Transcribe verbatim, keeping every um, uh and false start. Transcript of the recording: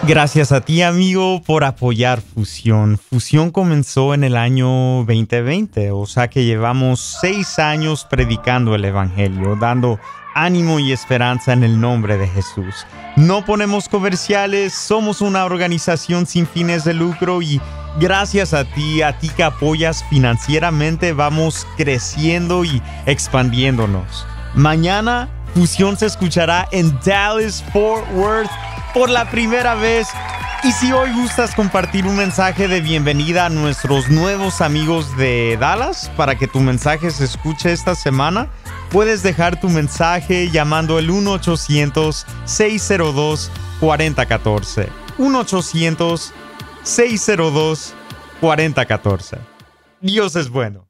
Gracias a ti, amigo, por apoyar Fusión. Fusión comenzó en el año veinte veinte, o sea que llevamos seis años predicando el Evangelio, dando ánimo y esperanza en el nombre de Jesús. No ponemos comerciales, somos una organización sin fines de lucro y gracias a ti, a ti que apoyas financieramente, vamos creciendo y expandiéndonos. Mañana, Fusión se escuchará en Dallas, Fort Worth, por la primera vez. Y si hoy gustas compartir un mensaje de bienvenida a nuestros nuevos amigos de Dallas para que tu mensaje se escuche esta semana, puedes dejar tu mensaje llamando el uno ochocientos, seis cero dos, cuatro cero uno cuatro. uno ochocientos, seis cero dos, cuatro cero uno cuatro. Dios es bueno.